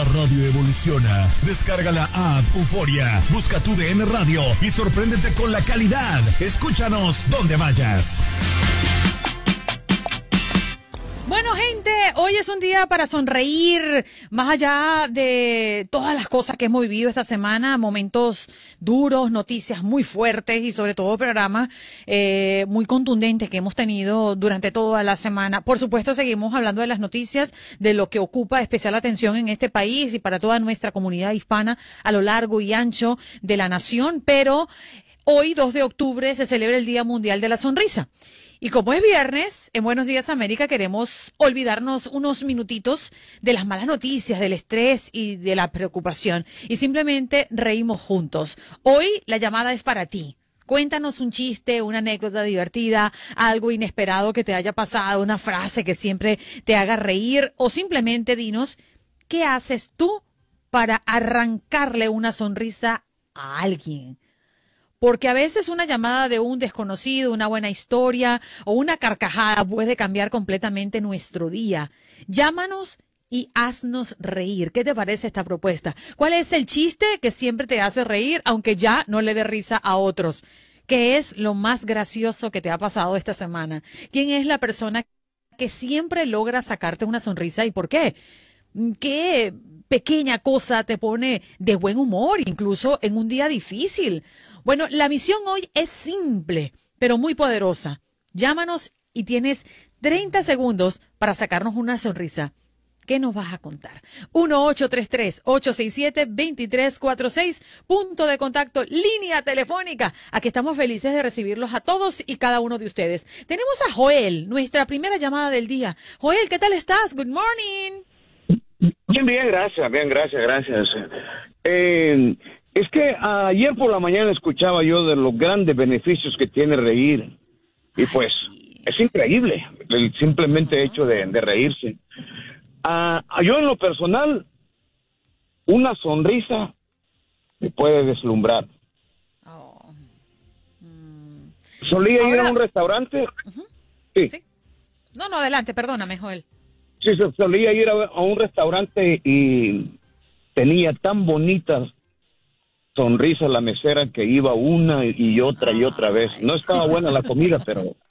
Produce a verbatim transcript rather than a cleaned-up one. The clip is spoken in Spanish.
La radio evoluciona. Descarga la app Euforia, busca tu D N Radio y sorpréndete con la calidad. Escúchanos donde vayas. Bueno, gente, hoy es un día para sonreír, más allá de todas las cosas que hemos vivido esta semana, momentos duros, noticias muy fuertes y sobre todo programas eh, muy contundentes que hemos tenido durante toda la semana. Por supuesto, seguimos hablando de las noticias, de lo que ocupa especial atención en este país y para toda nuestra comunidad hispana a lo largo y ancho de la nación, pero hoy, dos de octubre, se celebra el Día Mundial de la Sonrisa. Y como es viernes, en Buenos Días América queremos olvidarnos unos minutitos de las malas noticias, del estrés y de la preocupación. Y simplemente reímos juntos. Hoy la llamada es para ti. Cuéntanos un chiste, una anécdota divertida, algo inesperado que te haya pasado, una frase que siempre te haga reír o simplemente dinos qué haces tú para arrancarle una sonrisa a alguien. Porque a veces una llamada de un desconocido, una buena historia o una carcajada puede cambiar completamente nuestro día. Llámanos y haznos reír. ¿Qué te parece esta propuesta? ¿Cuál es el chiste que siempre te hace reír, aunque ya no le dé risa a otros? ¿Qué es lo más gracioso que te ha pasado esta semana? ¿Quién es la persona que siempre logra sacarte una sonrisa y por qué? ¿Qué pequeña cosa te pone de buen humor, incluso en un día difícil? Bueno, la misión hoy es simple, pero muy poderosa. Llámanos y tienes treinta segundos para sacarnos una sonrisa. ¿Qué nos vas a contar? uno ocho tres tres, ocho seis siete, dos tres cuatro seis, punto de contacto, línea telefónica. Aquí estamos felices de recibirlos a todos y cada uno de ustedes. Tenemos a Joel, nuestra primera llamada del día. Joel, ¿qué tal estás? Good morning. Bien, bien, gracias, bien, gracias, gracias. Eh, es que ayer por la mañana escuchaba yo de los grandes beneficios que tiene reír. Y pues, sí, es increíble el simplemente uh-huh. hecho de, de reírse. Uh, yo en lo personal, una sonrisa me puede deslumbrar. Oh. Mm. Solía Ahora... ir a un restaurante. Uh-huh. Sí. sí. No, no, adelante, perdóname, Joel. Sí, solía ir a, a un restaurante y tenía tan bonitas sonrisas la mesera que iba una y otra y otra vez. No estaba buena la comida, pero